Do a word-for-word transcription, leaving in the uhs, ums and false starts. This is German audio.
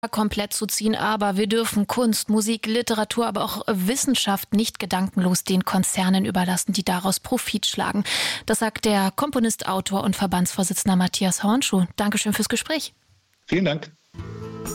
komplett zu ziehen, aber wir dürfen Kunst, Musik, Literatur, aber auch Wissenschaft nicht gedankenlos den Konzernen überlassen, die daraus Profit schlagen. Das sagt der Komponist, Autor und Verbandsvorsitzender Matthias Hornschuh. Dankeschön fürs Gespräch. Vielen Dank.